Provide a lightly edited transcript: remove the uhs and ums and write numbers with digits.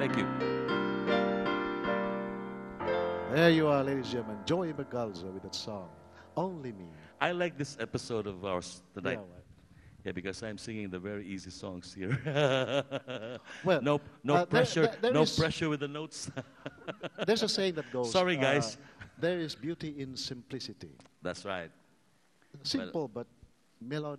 Thank you. There you are, ladies and gentlemen. Joey Magalzo with that song, Only Me. I like this episode of ours tonight. Yeah, right. Yeah, because I'm singing the very easy songs here. Well, no there pressure, no is- pressure with the notes. There's a saying that goes, Sorry, guys. there is beauty in simplicity. That's right. Simple but